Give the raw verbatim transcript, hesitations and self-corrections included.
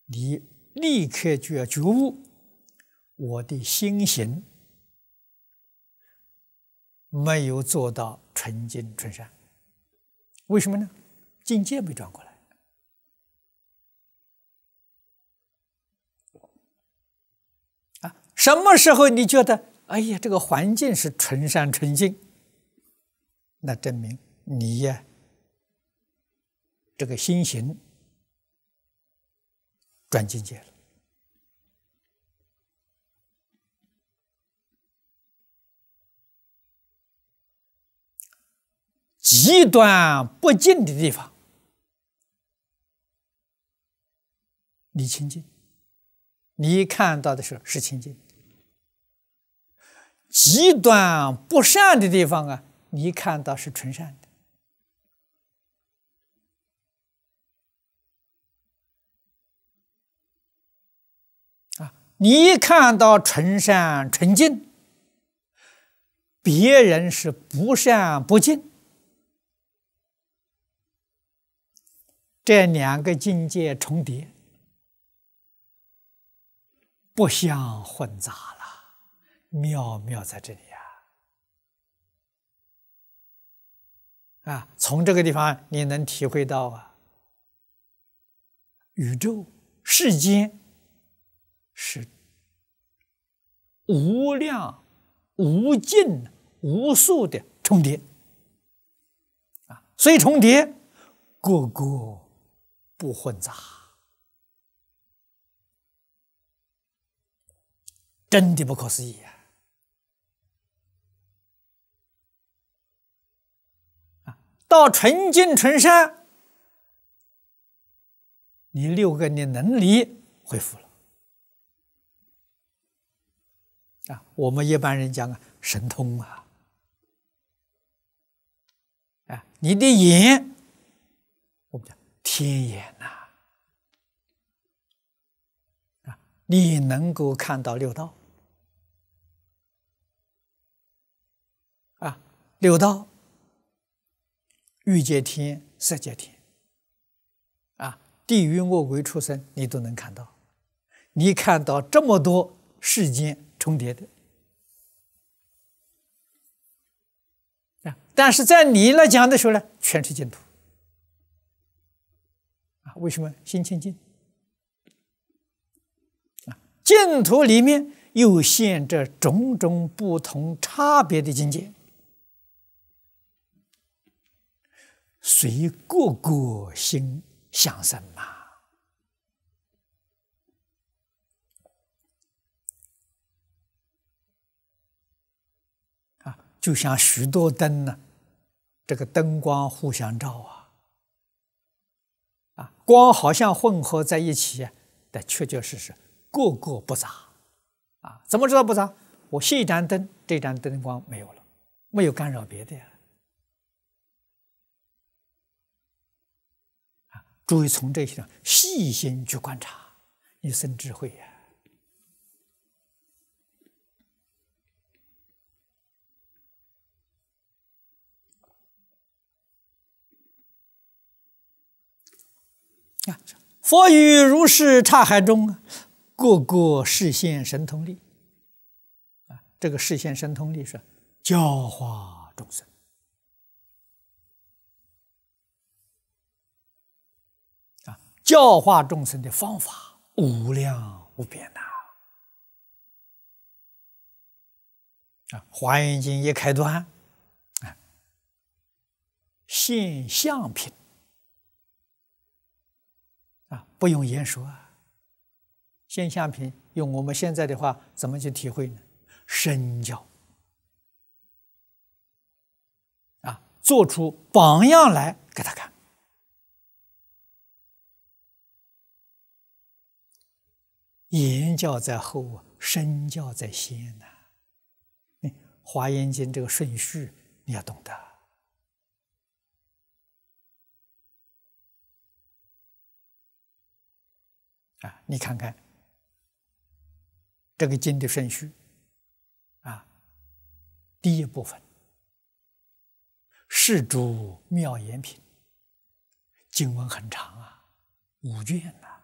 你立刻就要觉悟，我的心行没有做到纯净纯善。为什么呢？境界没转过来。啊，什么时候你觉得哎呀，这个环境是纯善纯净，那证明你呀，这个心行转境界了。极端不净的地方，你清净，你看到的时候是清净；极端不善的地方啊，你看到是纯善的。啊，你看到纯善纯净，别人是不善不净。这两个境界重叠，不相混杂了，妙妙在这里啊！啊，从这个地方你能体会到啊，宇宙世间是无量、无尽、无数的重叠啊，所以重叠，个个不混杂，真的不可思议啊！啊，到纯净纯善，你六根的能力恢复了啊！我们一般人讲啊，神通啊，啊，你的眼，我们讲天眼呐，啊，你能够看到六道，啊，六道，欲界天、色界天，啊，地狱恶鬼畜生，你都能看到。你看到这么多世间重叠的，啊，但是在你来讲的时候呢，全是净土。为什么？心清净啊，净土里面又现着种种不同差别的境界，随各个心相生嘛。啊，就像许多灯呢，这个灯光互相照啊。啊，光好像混合在一起啊，但确确实实个个不杂啊。怎么知道不杂？我熄一盏灯，这盏灯光没有了，没有干扰别的呀。啊，注意从这些细心去观察，你生智慧呀。啊，佛于如是刹海中，个个示现神通力。啊，这个示现神通力是教化众生。啊，教化众生的方法无量无边呐！啊，《华严经》一开端，啊，现象品。啊，不用言说啊，现象品用我们现在的话怎么去体会呢？身教啊，做出榜样来给他看。言教在后，身教在先呐、啊。《华严经》这个顺序你要懂得。啊，你看看这个经的顺序啊，第一部分是诸妙言品，经文很长啊，五卷呐、啊。